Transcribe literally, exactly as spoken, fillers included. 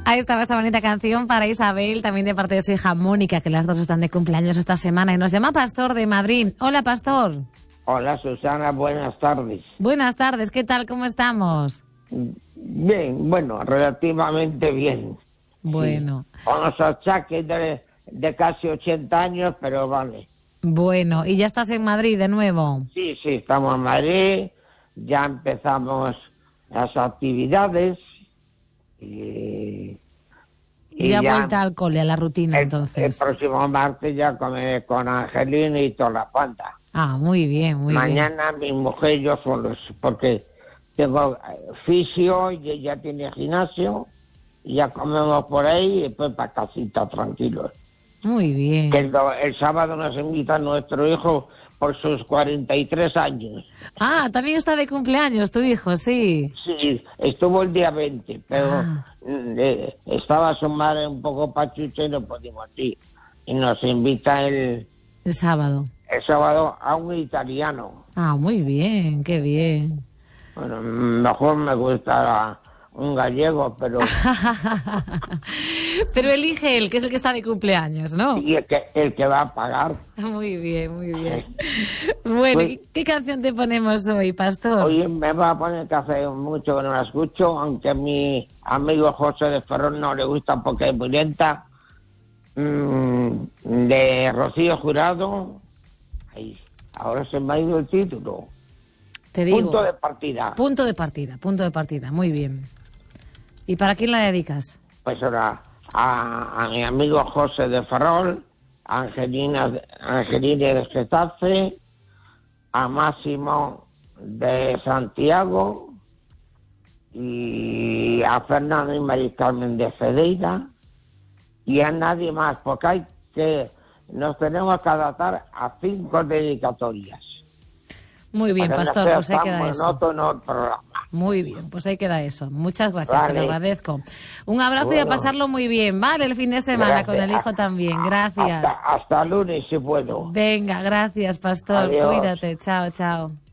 Ahí estaba esta bonita canción para Isabel, también de parte de su hija Mónica, que las dos están de cumpleaños esta semana. Y nos llama Pastor de Madrid. Hola, Pastor. Hola, Susana, buenas tardes. Buenas tardes, ¿qué tal? ¿Cómo estamos? Bien, bueno, relativamente bien. Bueno. Sí. Con los achaques de, de casi ochenta años, pero vale. Bueno, ¿y ya estás en Madrid de nuevo? Sí, sí, estamos en Madrid, ya empezamos las actividades y... y ya, ya vuelta al cole, a la rutina, el, entonces. El próximo martes ya con, con Angelina y toda la banda. Ah, muy bien, muy Mañana bien. mi mujer y yo solos, porque tengo fisio y ella tiene gimnasio, y ya comemos por ahí y después para casita tranquilos. Muy bien. Que el, el sábado nos invita nuestro hijo por sus cuarenta y tres años. Ah, también está de cumpleaños tu hijo, sí. Sí, estuvo el día veinte, pero ah. eh, estaba su madre un poco pachucha y no pudimos ir. Y nos invita el... El sábado. El sábado a un italiano. Ah, muy bien, qué bien. Bueno, mejor me gusta un gallego, pero... pero elige él, que es el que está de cumpleaños, ¿no? Y el que, el que va a pagar. Muy bien, muy bien. Bueno, pues, ¿qué canción te ponemos hoy, Pastor? Hoy me va a poner que hace mucho que no la escucho, aunque a mi amigo José de Ferrol no le gusta porque es muy lenta. Mm, de Rocío Jurado... Ay, ahora se me ha ido el título. Te digo. Punto de partida. Punto de partida, punto de partida, muy bien. ¿Y para quién la dedicas? Pues ahora a, a mi amigo José de Ferrol, a Angelina, Angelina de Getafe, a Máximo de Santiago y a Fernando y María Carmen de Fedeira y a nadie más, porque hay que... nos tenemos que adaptar a cinco dedicatorias. Muy bien, para Pastor, no pues ahí queda eso. Programa. Muy bien, pues ahí queda eso. Muchas gracias, vale. te lo agradezco. Un abrazo bueno. Y a pasarlo muy bien, ¿vale? El fin de semana gracias. Con el hijo también. Gracias. Hasta, hasta lunes, si puedo. Venga, gracias, Pastor. Adiós. Cuídate. Chao, chao.